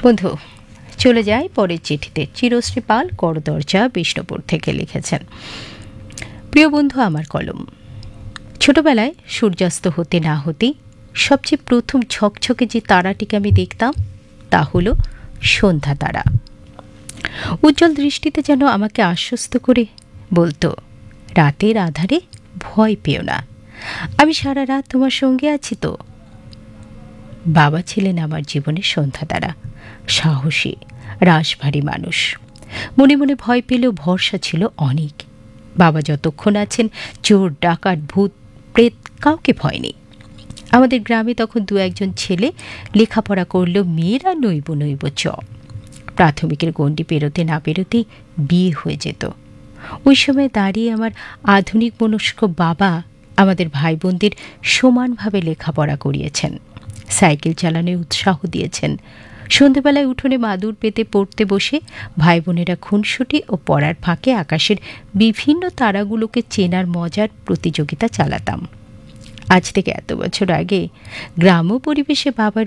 বন্ধু, চলে যাই পরের চিঠিতে। চিরশ্রী পাল, করদরজা, বিষ্ণুপুর থেকে লিখেছেন। প্রিয় বন্ধু, আমার কলম। ছোটবেলায় সূর্যাস্ত হতে না হতেই সবচেয়ে প্রথম ঝকঝকে যে তারাটিকে আমি দেখতাম তা হলো সন্ধ্যা তারা। উজ্জ্বল দৃষ্টিতে যেন আমাকে আশ্বস্ত করে বলতো, রাতের আধারে ভয় পেও না, আমি সারা রাত তোমার সঙ্গে আছি তো। বাবা ছিলেন আমার জীবনের সন্ধ্যা তারা, সাহসী রাশভারী মানুষ। মনে মনে ভয় পেলেও ভরসা ছিল অনেক। বাবা যতক্ষণ আছেন, চোর ডাকাত ভূত প্রেত কাউকে ভয় নেই। আমাদের গ্রামে তখন দু একজন ছেলে লেখাপড়া করলেও মেয়েরা নইব নইব প্রাথমিকের গণ্ডি পেরোতে না পেরোতেই বিয়ে হয়ে যেত। ওই সময় দাঁড়িয়ে আমার আধুনিক মনস্ক বাবা আমাদের ভাই বোনদের সমানভাবে লেখাপড়া করিয়েছেন, সাইকেল চালানোয় উৎসাহ দিয়েছেন। সন্ধেবেলায় উঠোনে মাদুর পেতে পড়তে বসে ভাই বোনেরা খুনসুটি ও পড়ার ফাঁকে আকাশের বিভিন্ন তারাগুলোকে চেনার মজার প্রতিযোগিতা চালাতাম। আজ থেকে এত বছর আগে গ্রাম্য পরিবেশে বাবার